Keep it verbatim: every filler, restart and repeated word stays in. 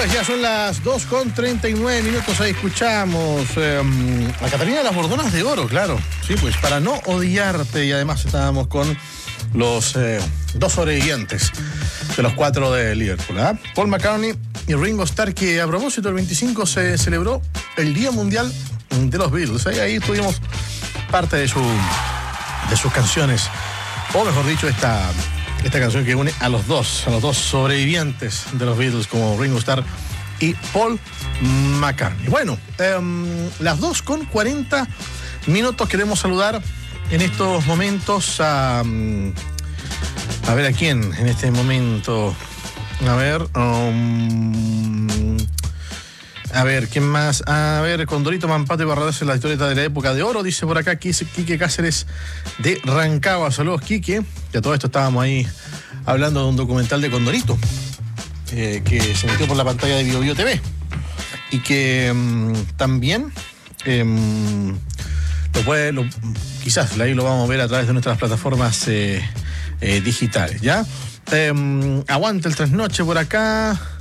pues ya son las dos con treinta y nueve minutos. Ahí escuchamos eh, a Catalina de las Bordonas de Oro, claro. Sí, pues para no odiarte. Y además estábamos con los eh, dos sobrevivientes de los cuatro de Liverpool, ¿eh? Paul McCartney y Ringo Starr, que a propósito el veinticinco se celebró el Día Mundial de los Beatles. ¿eh? Ahí tuvimos parte de, su, de sus canciones, o mejor dicho, esta... Esta canción que une a los dos, a los dos sobrevivientes de los Beatles, como Ringo Starr y Paul McCartney. Bueno, eh, las dos con cuarenta minutos. Queremos saludar en estos momentos a... A ver a quién en este momento. A ver... Um, a ver, ¿quién más? A ver, Condorito Mampato y Barradas en la historieta de la época de oro, dice por acá Quique Cáceres de Rancagua. Saludos, Quique. Ya todo esto estábamos ahí hablando de un documental de Condorito eh, que se metió por la pantalla de Bio Bio T V y que um, también um, lo puede, lo, quizás ahí lo vamos a ver a través de nuestras plataformas eh, eh, digitales, ¿ya? Um, aguanta el trasnoche por acá.